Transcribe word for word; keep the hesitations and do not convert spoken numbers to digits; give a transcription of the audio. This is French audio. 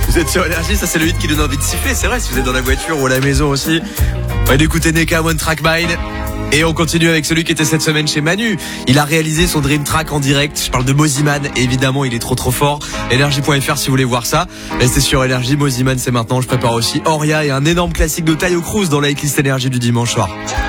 Vous êtes sur Énergie, ça c'est le hit qui donne envie de siffler, c'est vrai, si vous êtes dans la voiture ou à la maison aussi. On va d'écouter Neka One Track Mind. Et on continue avec celui qui était cette semaine chez Manu. Il a réalisé son Dream Track en direct. Je parle de Moziman, évidemment, il est trop trop fort. Énergie point F R si vous voulez voir ça. Restez sur Énergie, Moziman c'est maintenant. Je prépare aussi Oria et un énorme classique de Taio Cruz dans la hitlist Énergie du dimanche soir.